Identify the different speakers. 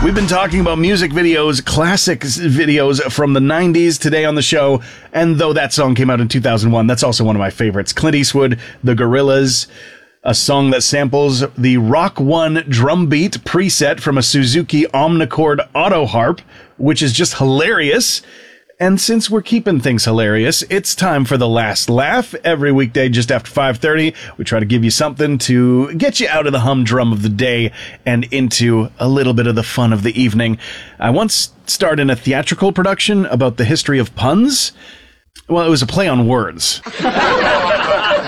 Speaker 1: We've been talking about music videos, classic videos from the 90s today on the show. And though that song came out in 2001, that's also one of my favorites. Clint Eastwood, The Gorillaz, a song that samples the Rock 1 drum beat preset from a Suzuki Omnichord Auto Harp, which is just hilarious. And since we're keeping things hilarious, it's time for The Last Laugh. Every weekday just after 5:30, we try to give you something to get you out of the humdrum of the day and into a little bit of the fun of the evening. I once starred in a theatrical production about the history of puns. Well, it was a play on words.